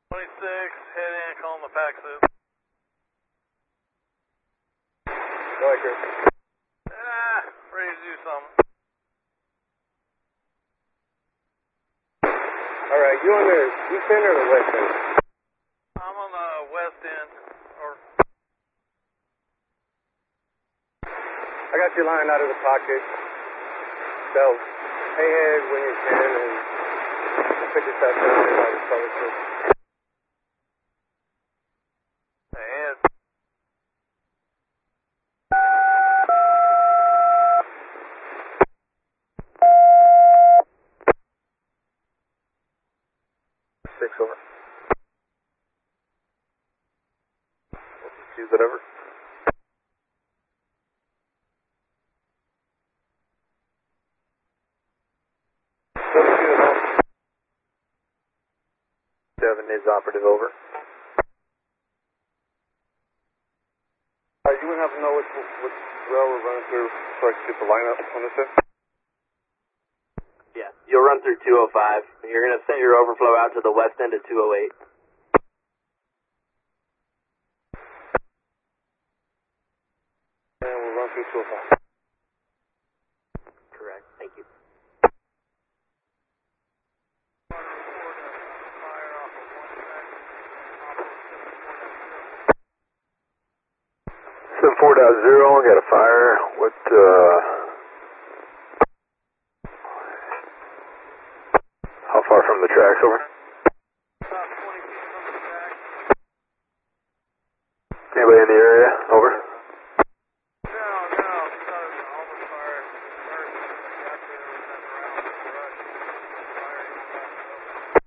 26, head in, calling the pack soup. Go ahead, Chris. Ready to do something. Alright, you on the east end or the west end? I'm on the west end, or... I got you lying out of the pocket. So, pay head when you can and pick yourself up and out of fellowship. Head. Six over. Choose whatever. Seven is operative over. You wouldn't have to know which rail we're running through so I can get the lineup on this end? Yeah, you'll run through 205. You're going to send your overflow out to the west end at 208. And we'll run through 205. Correct. Thank you. Seven 4.0, got a fire. What, how far from the tracks, over? About 20 feet from the track. Anybody in the area, over? No, because all the fire burst. Actually, there was that around the brush. Fire even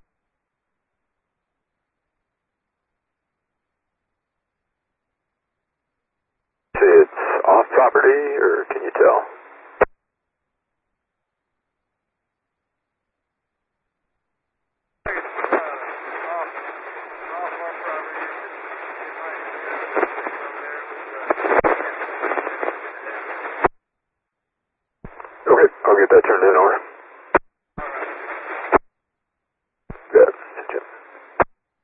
See, it's off property, or can you tell? Okay, I'll get that turned in, over.